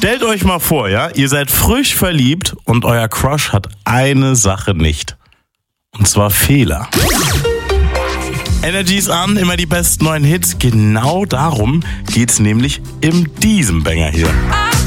Stellt euch mal vor, ja, ihr seid frisch verliebt und euer Crush hat eine Sache nicht. Und zwar Fehler. Energy ist an, immer die besten neuen Hits. Genau darum geht's nämlich in diesem Banger hier.